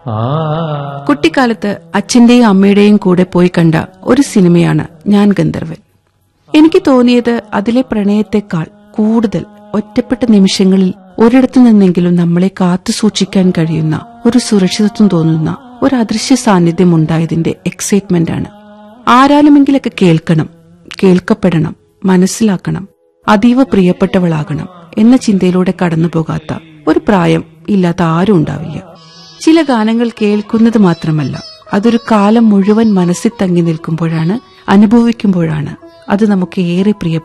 കുട്ടിക്കാലത്ത് അച്ഛന്റെയും അമ്മയുടെയും കൂടെ പോയി കണ്ട ഒരു സിനിമയാണ് ഞാൻ ഗന്ധർവൻ. എനിക്ക് തോന്നിയത് അതിലെ പ്രണയത്തെക്കാൾ കൂടുതൽ ഒറ്റപ്പെട്ട നിമിഷങ്ങളിൽ ഒരിടത്തു നിന്നെങ്കിലും നമ്മളെ കാത്തു സൂക്ഷിക്കാൻ കഴിയുന്ന ഒരു സുരക്ഷിതത്വം തോന്നുന്ന ഒരു അദൃശ്യ സാന്നിധ്യം ഉണ്ടായതിന്റെ എക്സൈറ്റ്മെന്റ് ആണ്. ആരാലുമെങ്കിലൊക്കെ കേൾക്കണം, കേൾക്കപ്പെടണം, മനസ്സിലാക്കണം, അതീവ പ്രിയപ്പെട്ടവളാകണം എന്ന ചിന്തയിലൂടെ കടന്നുപോകാത്ത ഒരു പ്രായം ഇല്ലാത്ത ആരും ഉണ്ടാവില്ല. ചില ഗാനങ്ങൾ കേൾക്കുന്നത് മാത്രമല്ല, അതൊരു കാലം മുഴുവൻ മനസ്സിൽ തങ്ങി നിൽക്കുമ്പോഴാണ്, അനുഭവിക്കുമ്പോഴാണ് അത് നമുക്ക് ഏറെ പ്രിയപ്പെട്ട